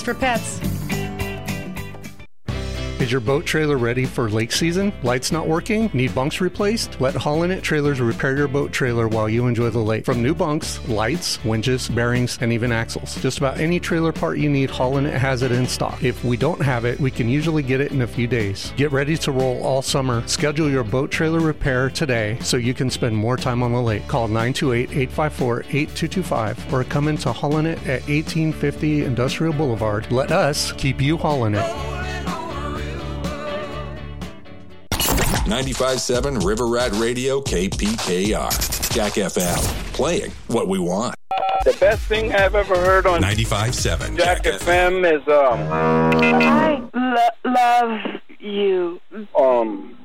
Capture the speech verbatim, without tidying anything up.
toys for pets. Is your boat trailer ready for lake season? Lights not working? Need bunks replaced? Let Haulin' It Trailers repair your boat trailer while you enjoy the lake. From new bunks, lights, winches, bearings, and even axles. Just about any trailer part you need, Haulin' It has it in stock. If we don't have it, we can usually get it in a few days. Get ready to roll all summer. Schedule your boat trailer repair today so you can spend more time on the lake. Call nine two eight, eight five four, eight two two five or come into Haulin' It at eighteen fifty Industrial Boulevard. Let us keep you haulin' it. ninety-five point seven River Rat Radio, K P K R. Jack F M, playing what we want. The best thing I've ever heard on ninety-five point seven Jack, Jack F M is, um... I lo- love you. Um...